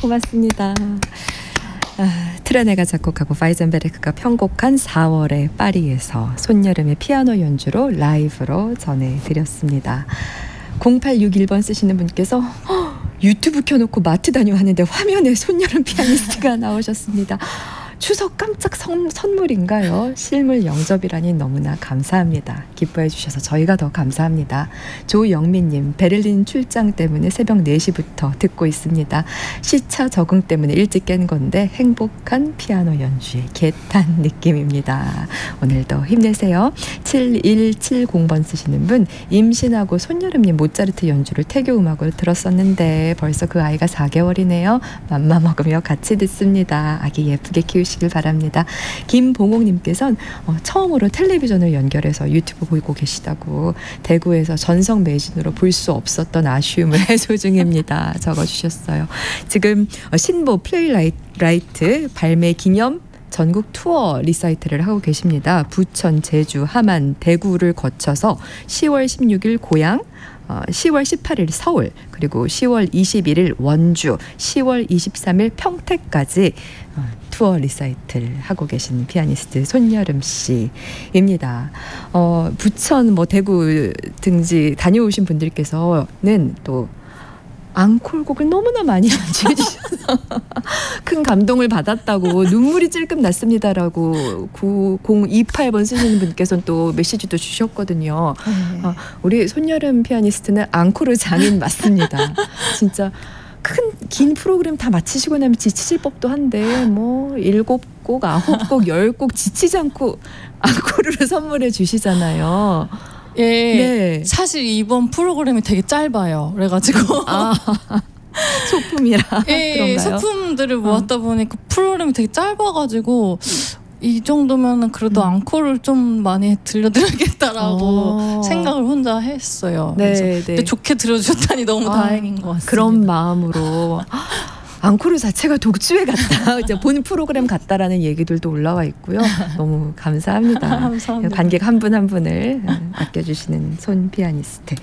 고맙습니다. 트레네가 작곡하고 바이젠베르크가 편곡한 4월의 파리에서 손여름의 피아노 연주로 라이브로 전해드렸습니다. 0861번 쓰시는 분께서 유튜브 켜놓고 마트 다녀왔는데 화면에 손여름 피아니스트가 나오셨습니다. 추석 깜짝 선물인가요? 실물 영접이라니 너무나 감사합니다. 기뻐해 주셔서 저희가 더 감사합니다. 조영민님, 베를린 출장 때문에 새벽 4시부터 듣고 있습니다. 시차 적응 때문에 일찍 깬 건데 행복한 피아노 연주에 개탄 느낌입니다. 오늘도 힘내세요. 7170번 쓰시는 분, 임신하고 손여름님 모차르트 연주를 태교 음악으로 들었었는데 벌써 그 아이가 4개월이네요. 맘마 먹으며 같이 듣습니다. 아기 예쁘게 키우시길 바랍니다. 김봉옥님께서는 처음으로 텔레비전을 연결해서 유튜브 보고 계시다고 대구에서 전성 매진으로 볼 수 없었던 아쉬움을 해소 중입니다. 적어주셨어요. 지금 신보 플레이라이트 발매 기념 전국 투어 리사이트를 하고 계십니다. 부천, 제주, 함안, 대구를 거쳐서 10월 16일 고양, 10월 18일 서울, 그리고 10월 21일 원주, 10월 23일 평택까지 투어 리사이트를 하고 계신 피아니스트 손여름 씨입니다. 부천, 대구 등지 다녀오신 분들께서는 또 앙콜곡을 너무나 많이 연주해 주셔서 큰 감동을 받았다고 눈물이 찔끔 났습니다라고 9028번 쓰시는 분께서는 또 메시지도 주셨거든요. 우리 손여름 피아니스트는 앙코르 장인 맞습니다. 진짜 긴 프로그램 다 마치시고 나면 지치실 법도 한데 7곡, 9곡, 10곡 지치지 않고 앙코르를 선물해 주시잖아요. 예, 네. 사실 이번 프로그램이 되게 짧아요. 그래가지고 소품이라 예, 그런가요? 소품들을 모았다 보니까 프로그램이 되게 짧아가지고 이 정도면은 그래도 앙코를 좀 많이 들려드려야겠다라고 생각을 혼자 했어요. 네, 네. 근데 좋게 들어주셨다니 너무 다행인 것 같습니다. 그런 마음으로 앙코르 자체가 독주회 같다, 이제 본 프로그램 같다라는 얘기들도 올라와 있고요. 너무 감사합니다. 감사합니다. 관객 한 분 한 분을 아껴주시는 손 피아니스트.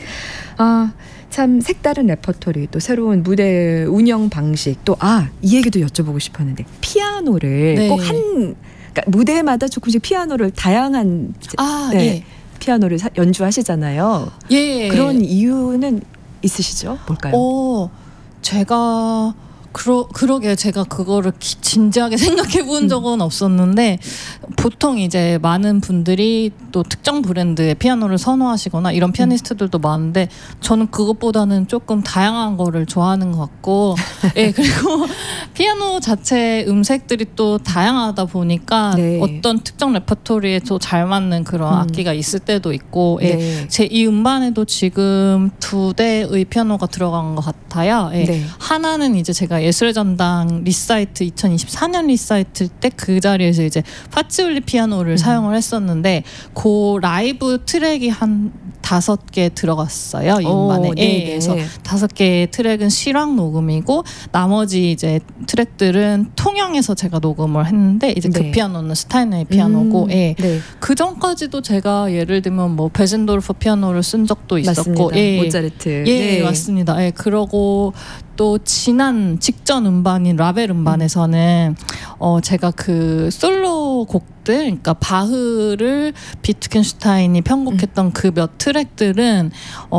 참 색다른 레퍼토리, 또 새로운 무대 운영 방식, 또 이 얘기도 여쭤보고 싶었는데 피아노를 꼭 그러니까 무대마다 조금씩 피아노를 다양한 예. 피아노를 연주하시잖아요. 예. 그런 이유는 있으시죠? 뭘까요? 제가 그러게 제가 그거를 진지하게 생각해 본 적은 없었는데 보통 이제 많은 분들이 또 특정 브랜드의 피아노를 선호하시거나 이런 피아니스트들도 많은데 저는 그것보다는 조금 다양한 거를 좋아하는 것 같고 예, 그리고 피아노 자체 음색들이 또 다양하다 보니까 어떤 특정 레퍼토리에 또 잘 맞는 그런 악기가 있을 때도 있고 제 이 음반에도 지금 2대의 피아노가 들어간 것 같아요. 하나는 이제 제가 예술의 전당 리사이트 2024년 리사이트 때 그 자리에서 이제 파치올리 피아노를 사용을 했었는데 그 라이브 트랙이 한 5개 들어갔어요. 이 음반에. 그래서 5개의 트랙은 실황 녹음이고 나머지 이제 트랙들은 통영에서 제가 녹음을 했는데 이제 그 피아노는 스타이너의 피아노고 그 전까지도 제가 예를 들면 베젠도르프 피아노를 쓴 적도 있었고 모차르트 맞습니다. 그러고 또 직전 음반인 라벨 음반에서는 제가 그 솔로 곡들, 그러니까 바흐를 비트겐슈타인이 편곡했던 그 몇 트랙들은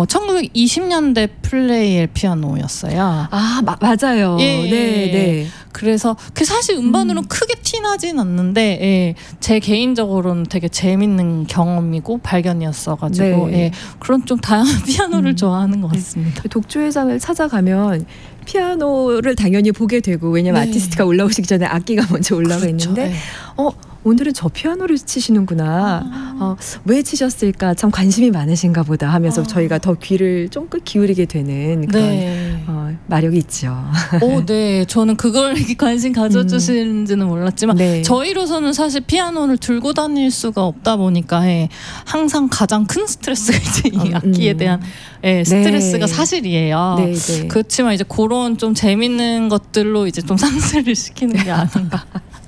1920년대 플레이엘 피아노였어요. 맞아요. 그래서 그 사실 음반으로는 크게 티나진 않는데 제 개인적으로는 되게 재밌는 경험이고 발견이었어가지고 그런 좀 다양한 피아노를 좋아하는 것 같습니다. 독주회장을 찾아가면 피아노를 당연히 보게 되고, 왜냐면 아티스트가 올라오시기 전에 악기가 먼저 올라가 있는데 오늘은 저 피아노를 치시는구나. 왜 치셨을까? 참 관심이 많으신가 보다 하면서 저희가 더 귀를 쫑긋 기울이게 되는 그런 마력이 있죠. 네. 저는 그걸 이렇게 관심 가져주시는지는 몰랐지만 저희로서는 사실 피아노를 들고 다닐 수가 없다 보니까 항상 가장 큰 스트레스가 이제 이 악기에 대한 스트레스가 사실이에요. 그렇지만 이제 그런 좀 재밌는 것들로 이제 좀 상쇄를 시키는 게 아닌가.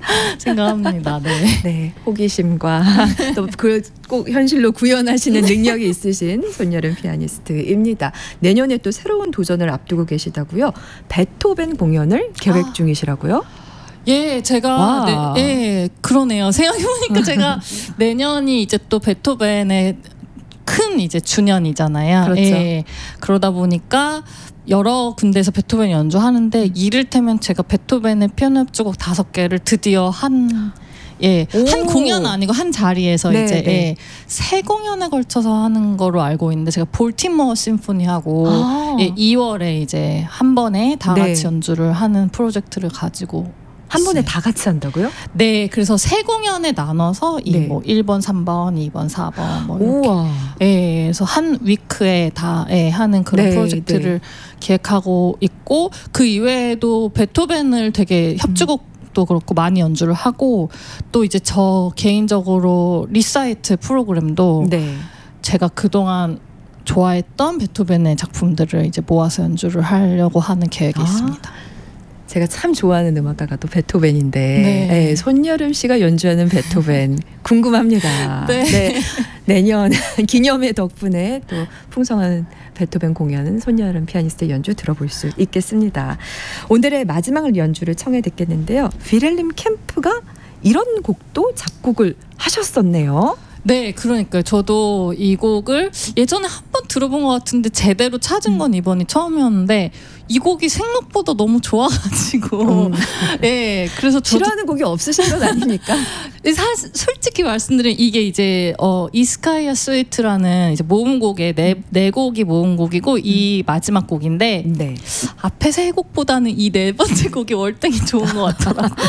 생각합니다. 네. 네, 호기심과 또 꼭 현실로 구현하시는 능력이 있으신 손여름 피아니스트입니다. 내년에 또 새로운 도전을 앞두고 계시다고요? 베토벤 공연을 계획 중이시라고요? 예, 제가 예, 그러네요. 생각해보니까 제가 내년이 이제 또 베토벤의 큰 이제 주년이잖아요. 그렇죠. 예, 그러다 보니까 여러 군데에서 베토벤 연주하는데 이를테면 제가 베토벤의 피아노 협주곡 5개를 드디어 한 공연은 아니고 한 자리에서 네, 이제 네. 3공연에 걸쳐서 하는 거로 알고 있는데 제가 볼티모어 심포니하고 2월에 이제 한 번에 다 네. 같이 연주를 하는 프로젝트를 가지고 한 번에 있어요. 다 같이 한다고요? 네, 그래서 3공연에 나눠서 네. 뭐 1번, 3번, 2번, 4번 뭐 이렇게. 우와. 예, 그래서 한 위크에 다 하는 그런 네, 프로젝트를 기획하고 있고 그 이외에도 베토벤을 되게 협주곡도 그렇고 많이 연주를 하고 또 이제 저 개인적으로 리사이트 프로그램도 네. 제가 그동안 좋아했던 베토벤의 작품들을 이제 모아서 연주를 하려고 하는 계획이 있습니다. 제가 참 좋아하는 음악가가 또 베토벤인데 네. 손여름 씨가 연주하는 베토벤 궁금합니다. 네. 내년 기념회 덕분에 또 풍성한 베토벤 공연은 손여름 피아니스트의 연주 들어볼 수 있겠습니다. 오늘의 마지막 연주를 청해 듣겠는데요. 비렐림 캠프가 이런 곡도 작곡을 하셨었네요. 네, 그러니까요. 저도 이 곡을 예전에 한 번 들어본 것 같은데 제대로 찾은 건 이번이 처음이었는데 이 곡이 생각보다 너무 좋아가지고 네, 그래서 저도 싫어하는 곡이 없으신 건 아닙니까? 사실 솔직히 말씀드리면 이게 이제 이스카이아 스위트라는 이제 모음곡의 네 곡이 모음곡이고 이 마지막 곡인데 네. 앞에 3곡보다는 이 4번째 곡이 월등히 좋은 것 같더라고요.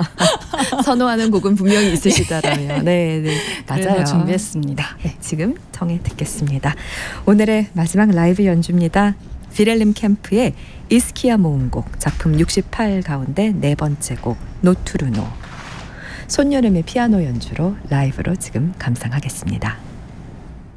선호하는 곡은 분명히 있으시다라면. 네, 네. 맞아요. 그래서 준비했습니다. 네, 지금 청해 듣겠습니다. 오늘의 마지막 라이브 연주입니다. 비렐림 캠프의 이스키아 모음곡 작품 68 가운데 4번째 곡 노투르노. 손여름의 피아노 연주로 라이브로 지금 감상하겠습니다.